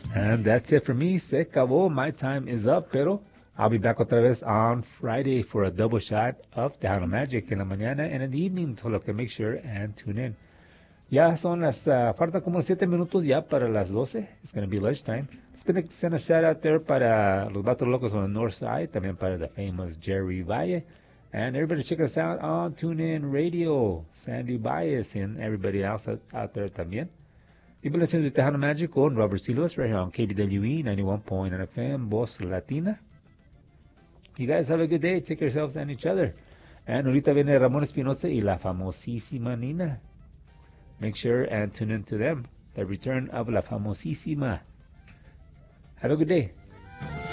And that's it for me. Se acabó. My time is up, pero I'll be back otra vez on Friday for a double shot of Tejano Magic in la mañana and in the evening. So look, make sure and tune in. Ya son falta como 7 minutos ya para las 12. It's going to be lunchtime. Let's send a shout out there para los Vatos Locos on the north side, también para the famous Jerry Valle. And everybody check us out on TuneIn Radio, Sandy Baez, and everybody else out there también. You've been listening to Tejano Magic on Robert Silos right here on KBWE 91.9 FM, Voz Latina. You guys have a good day. Take care of yourselves and each other. And ahorita viene Ramón Espinosa y la famosísima Nina. Make sure and tune in to them. The return of la famosísima. Have a good day.